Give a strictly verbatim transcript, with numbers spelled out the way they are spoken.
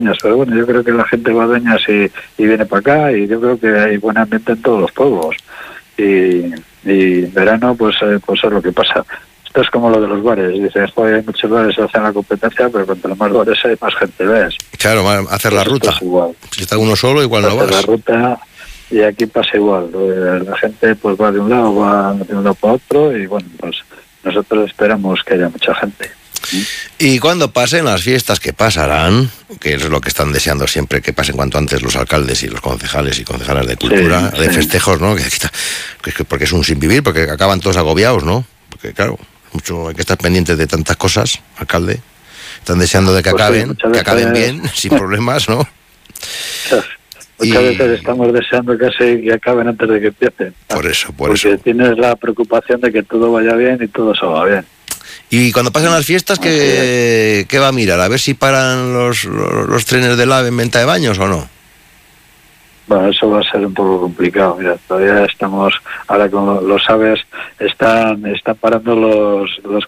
pero bueno, yo creo que la gente va a Dueñas y, y viene para acá, y yo creo que hay buen ambiente en todos los pueblos. Y, y en verano, pues, eh, pues es lo que pasa. Esto es como lo de los bares. Dices, joder, hay muchos bares que hacen la competencia, pero cuanto más bares hay, más gente ves. Claro, hacer la pues ruta. Es igual. Si está uno solo, igual no vas. Hacer la ruta, y aquí pasa igual. La gente pues va de un lado, va de un lado para otro, y bueno, pues nosotros esperamos que haya mucha gente. Y cuando pasen las fiestas, que pasarán, que es lo que están deseando siempre, que pasen cuanto antes los alcaldes y los concejales y concejalas de cultura, sí, de sí. festejos, ¿no? Que, que, porque es un sinvivir, porque acaban todos agobiados, ¿no? Porque claro, mucho hay que estar pendientes de tantas cosas, alcalde. Están deseando de que pues acaben, sí, que acaben veces... bien, sin problemas, ¿no? Muchas y... veces estamos deseando casi que acaben antes de que empiecen. Por eso, por porque eso. Porque tienes la preocupación de que todo vaya bien y todo salga bien. Y cuando pasan las fiestas, ¿qué, ¿qué va a mirar? ¿A ver si paran los, los, los trenes del AVE en venta de baños o no? Bueno, eso va a ser un poco complicado. Mira, todavía estamos, ahora con los AVEs, están están parando los, los